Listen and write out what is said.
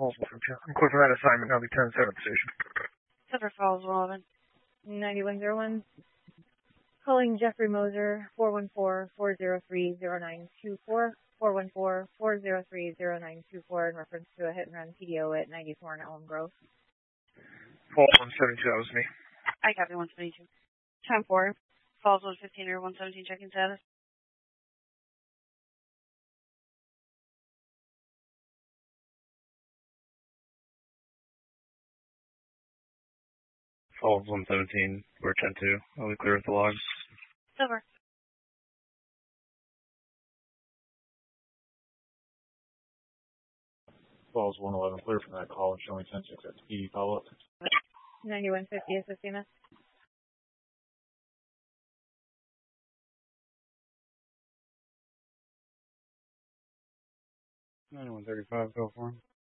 Falls 110. I'm clear for that assignment. I'll be 10-7 station. Silver Falls 111. 9101. Calling Jeffrey Moser, 414-403-0924. 414-403-0924 in reference to a hit and run PDO at 94 in Elm Grove. Falls 172, that was me. I copy 172. Time 4. Falls 115 or 117 checking status. Falls 117, we're 10-2. Are we clear with the logs? Silver. Falls 111, clear from that call and showing 10-6 at PD follow-up. 9150 assisting us. $9135, go for him.